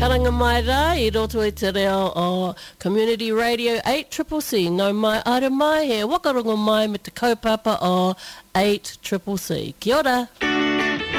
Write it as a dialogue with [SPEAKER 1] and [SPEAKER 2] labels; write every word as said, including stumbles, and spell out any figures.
[SPEAKER 1] Karanga mai rā, i roto e te reo o Community Radio eight C C C. No mai ara mai, he wakarongo mai me te kaupapa o eight C C C. Kia ora.